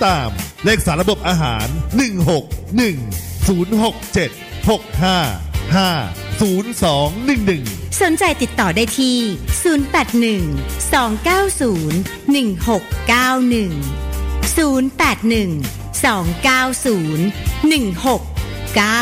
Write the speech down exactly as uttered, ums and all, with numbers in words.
ตามเลขสารระบบอาหารหนึ่ง หก หนึ่ง ศูนย์ หก เจ็ด หก ห้า ห้า ศูนย์ สอง หนึ่ง หนึ่งสนใจติดต่อได้ที่ศูนย์ แปด หนึ่ง สอง เก้า ศูนย์ หนึ่ง หก เก้า หนึ่ง ศูนย์ แปด หนึ่ง สอง เก้า ศูนย์ หนึ่ง หก เก้า